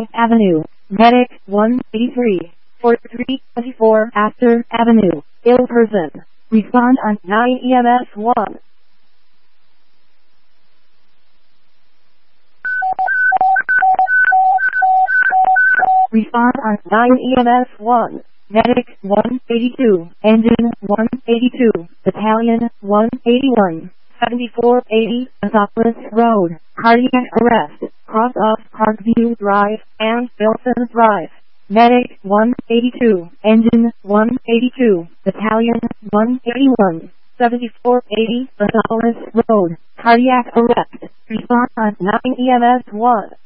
Avenue, Medic 183, 4324 Astor Avenue, ill person. Respond on 9 EMS 1. Respond on 9 EMS 1. Medic 182, Engine 182, Battalion 181, 7480, Metropolis Road, cardiac arrest, cross off Parkview Drive and Wilson Drive. Medic 182, Engine 182, Battalion 181, 7480, Metropolis Road, cardiac arrest. Respond on 9 EMS 1.